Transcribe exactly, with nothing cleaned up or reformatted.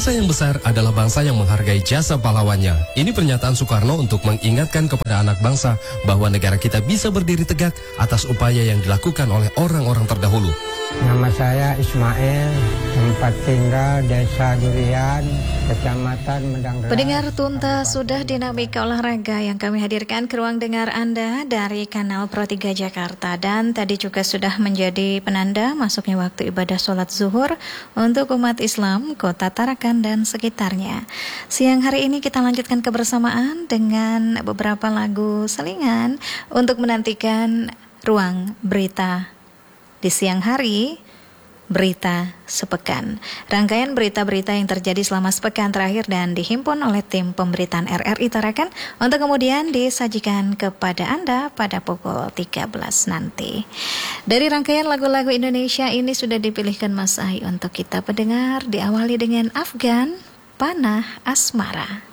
Bangsa yang besar adalah bangsa yang menghargai jasa pahlawannya. Ini pernyataan Soekarno untuk mengingatkan kepada anak bangsa bahwa negara kita bisa berdiri tegak atas upaya yang dilakukan oleh orang-orang terdahulu. Nama saya Ismail, tempat tinggal Desa Durian, Kecamatan Medang Ras. Pendengar tuntas sudah dinamika olahraga yang kami hadirkan ke ruang dengar Anda dari Kanal Pro tiga Jakarta. Dan tadi juga sudah menjadi penanda masuknya waktu ibadah sholat zuhur untuk umat Islam Kota Tarakan dan sekitarnya. Siang hari ini kita lanjutkan kebersamaan dengan beberapa lagu selingan untuk menantikan ruang berita di siang hari, berita sepekan. Rangkaian berita-berita yang terjadi selama sepekan terakhir dan dihimpun oleh tim pemberitaan R R I Tarakan untuk kemudian disajikan kepada Anda pada pukul tiga belas nanti. Dari rangkaian lagu-lagu Indonesia ini sudah dipilihkan Mas Ai untuk kita pendengar, diawali dengan Afgan, Panah Asmara.